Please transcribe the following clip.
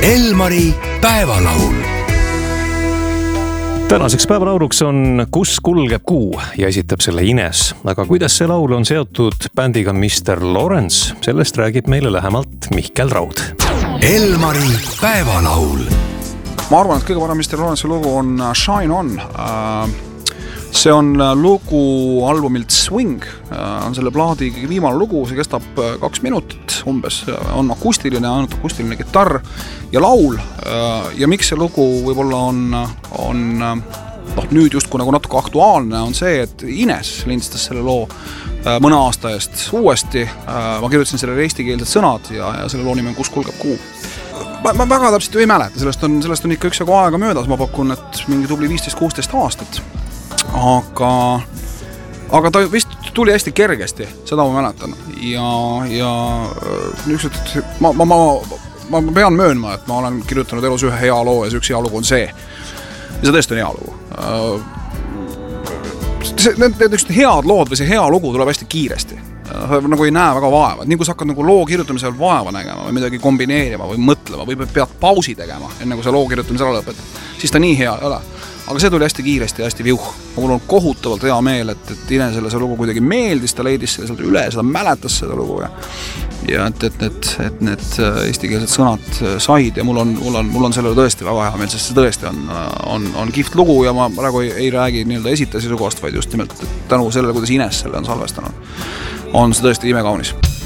Elmari päevalaul. Tänaseks päevalauluks on Kus kulgeb kuu ja esitab selle Ines. Aga kuidas see laul on seotud bändiga Mr. Lawrence? Sellest räägib meile lähemalt Mihkel Raud. Elmari päevalaul. Ma arvan, et kõige parem Mr. Lawrence'i lugu on Shine On. See on lugu albumilt Swing. On selle plaadi viimane lugu, see kestab 2 minutit umbes. On akustiline, ainult akustiline kitarr ja laul. Ja miks see lugu võib-olla on nüüd justkui nagu natuke aktuaalne, on see, et Ines lindistas selle loo mõne aasta eest uuesti. Ma kirjutasin sellele eestikeelsed sõnad ja selle loo nimi on Kus kulgeb kuu. Ma väga täpselt ju ei mäleta, sellest on ikka üksjagu aega möödas, ma pakun, et mingi tubli 15-16 aastat. Aga ta vist tuli hästi kergesti, seda ma mäletan. Ja ma pean möönma, et ma olen kirjutanud elus ühe hea loo ja see üks hea lugu on see. Ja see tõesti on hea lugu. Need head lood või see hea lugu tuleb hästi kiiresti. Nagu ei näe väga vaeva. Nii kui sa hakkad nagu loo kirjutamisel vaeva nägema või midagi kombineerima või mõtlema või pead pausi tegema, enne kui sa loo kirjutamise ära lõpetad, siis ta nii hea ei ole. Aga see tuli hästi kiiresti ja hästi viuh. Mul on kohutavalt hea meel, et Inesele see lugu kuidagi meeldis, ta leidis selle sealt üle, seda mäletas seda lugu ja et need eestikeelsed sõnad said ja mul on sellele tõesti väga hea meel, sest see tõesti on kihvt lugu ja ma praegu ei räägi nii-öelda esitaja seisukohast, vaid just nimelt tänu sellele, kuidas Ines selle on salvestanud. On see tõesti imekaunis.